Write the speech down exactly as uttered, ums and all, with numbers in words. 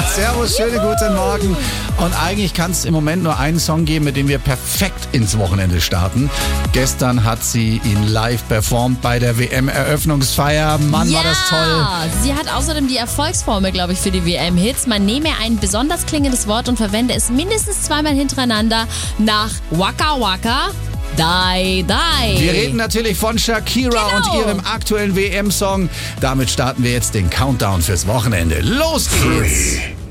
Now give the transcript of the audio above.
Servus, schönen guten Morgen. Und eigentlich kann es im Moment nur einen Song geben, mit dem wir perfekt ins Wochenende starten. Gestern hat sie ihn live performt bei der W M-Eröffnungsfeier. Mann, ja, war das toll. Sie hat außerdem die Erfolgsformel, glaube ich, für die W M-Hits. Man nehme ein besonders klingendes Wort und verwende es mindestens zweimal hintereinander nach Waka Waka. Die, die. Wir reden natürlich von Shakira Genau. und ihrem aktuellen W M-Song. Damit starten wir jetzt den Countdown fürs Wochenende. Los geht's! Three.